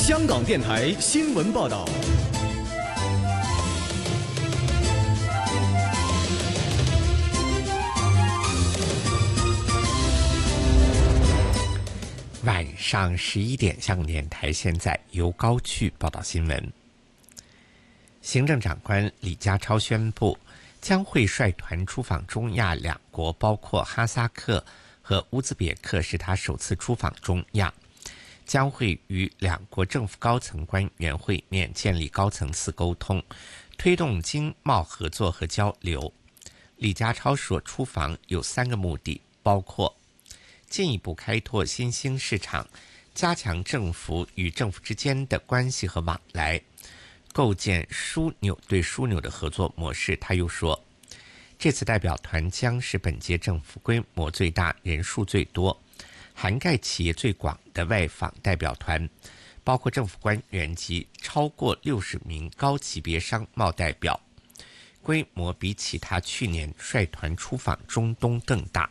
香港电台新闻报道。 晚上11点，香港电台现在由高炬报道新闻。行政长官李家超宣布，将会率团出访中亚两国，包括哈萨克和乌兹别克，是他首次出访中亚，将会与两国政府高层官员会面，建立高层次沟通，推动经贸合作和交流。李家超说，出访有3个目的，包括进一步开拓新兴市场，加强政府与政府之间的关系和往来，构建枢纽对枢纽的合作模式。他又说，这次代表团将是本届政府规模最大、人数最多、涵盖企业最广的外访代表团，包括政府官员及超过60名高级别商贸代表，规模比起他去年率团出访中东更大。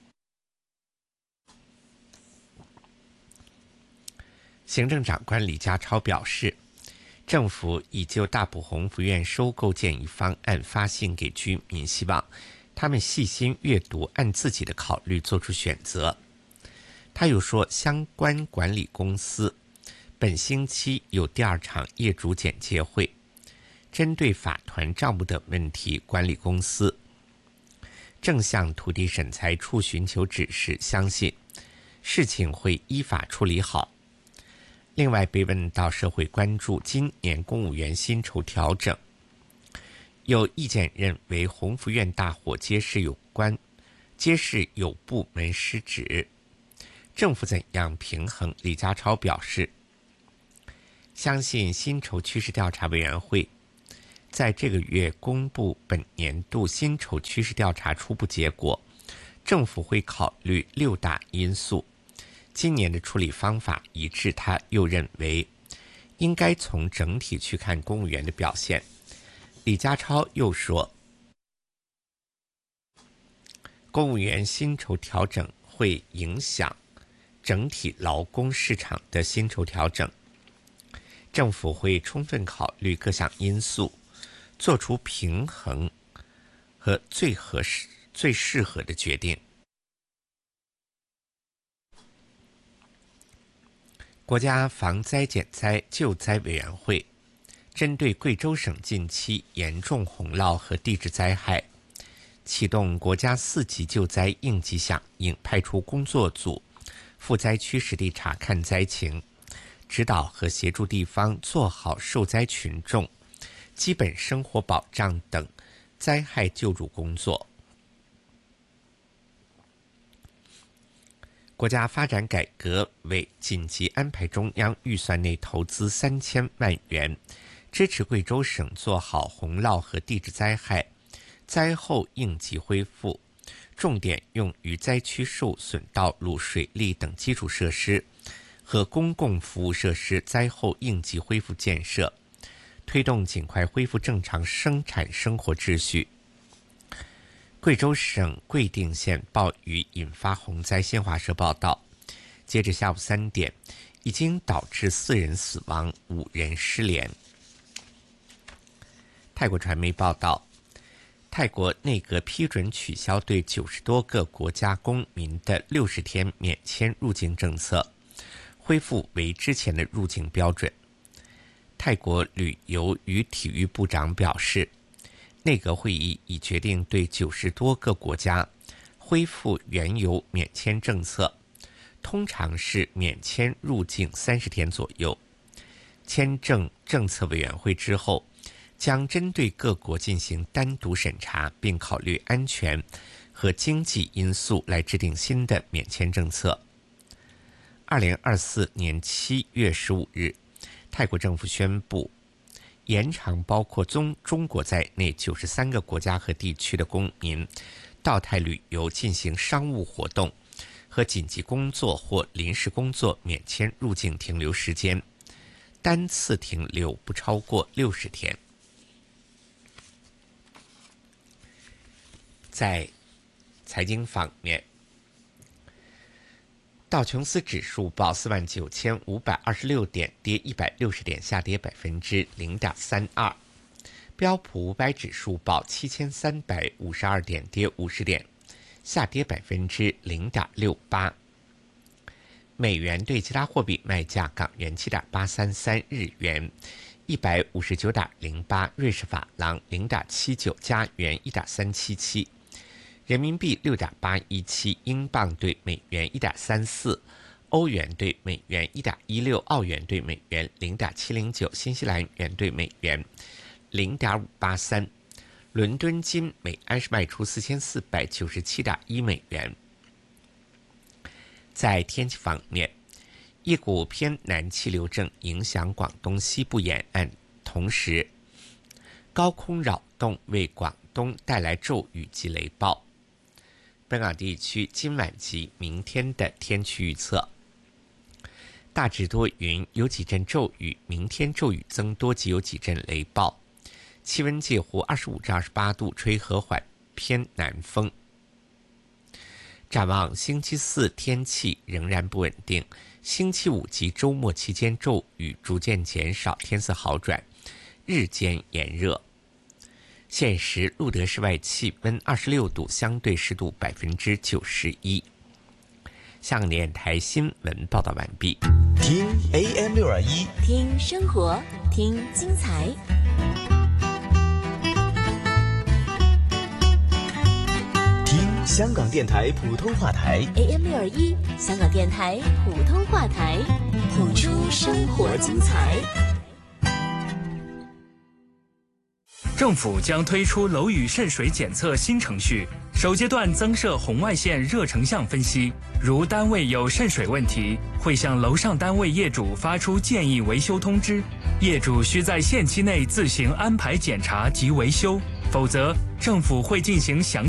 行政长官李家超表示，政府已就大埔鸿福苑收购建议方案发信给居民，希望他们细心阅读，按自己的考虑做出选择。他又说，相关管理公司本星期有第2场业主简介会，针对法团账目等问题，管理公司正向土地审裁处寻求指示，相信事情会依法处理好。另外，被问到社会关注今年公务员薪酬调整，有意见认为鸿福苑大火揭示有部门失职，政府怎样平衡？李家超表示，相信薪酬趋势调查委员会在这个月公布本年度薪酬趋势调查初步结果，政府会考虑6大因素。今年的处理方法一致，他又认为应该从整体去看公务员的表现。李家超又说，公务员薪酬调整会影响整体劳工市场的薪酬调整，政府会充分考虑各项因素，做出平衡和最适合的决定。国家防灾减灾救灾委员会针对贵州省近期严重洪涝和地质灾害，启动国家4级救灾应急响应，派出工作组赴灾区实地查看灾情，指导和协助地方做好受灾群众基本生活保障等灾害救助工作。国家发展改革委紧急安排中央预算内投资3000万元，支持贵州省做好洪涝和地质灾害灾后应急恢复，重点用于灾区受损道路、水利等基础设施和公共服务设施灾后应急恢复建设，推动尽快恢复正常生产生活秩序。贵州省贵定县暴雨引发洪灾，新华社报道，截至下午3点，已经导致4人死亡，5人失联。泰国传媒报道，泰国内阁批准取消对90多个国家公民的60天免签入境政策，恢复为之前的入境标准。泰国旅游与体育部长表示，内阁会议已决定对90多个国家恢复原有免签政策，通常是免签入境30天左右。签证政策委员会之后将针对各国进行单独审查，并考虑安全和经济因素来制定新的免签政策。2024年7月15日，泰国政府宣布延长包括中国在内93个国家和地区的公民到泰旅游、进行商务活动和紧急工作或临时工作免签入境停留时间，单次停留不超过60天。在财经方面， 道琼斯指数报49526点，跌160点，下跌0.32%。标普500指数报7352点，跌50点，下跌0.68%。美元对其他货币卖价：港元7.833，日元159.08，瑞士法郎0.79，加元1.377，人民币6.817，英镑对美元1.34，欧元对美元1.16，澳元对美元0.709，新西兰元对美元0.583。伦敦金每安士卖出4497.1美元。在天气方面，一股偏南气流正影响广东西部沿岸，同时高空扰动为广东带来骤雨及雷暴。本港地区今晚及明天的天气预测：大致多云，有几阵骤雨，明天骤雨增多及有几阵雷暴，气温介乎25至28度，吹和缓偏南风。展望星期四天气仍然不稳定，星期五及周末期间骤雨逐渐减少，天色好转，日间炎热。现时路德室外气温26度，相对湿度91%。香港电台新闻报道完毕。 听 AM621， 听生活，听精彩。 听香港电台普通话台 AM621，香港电台普通话台，谱出生活精彩。 政府将推出楼宇渗水检测新程序，首阶段增设红外线热成像分析。如单位有渗水问题，会向楼上单位业主发出建议维修通知，业主需在限期内自行安排检查及维修，否则政府会进行详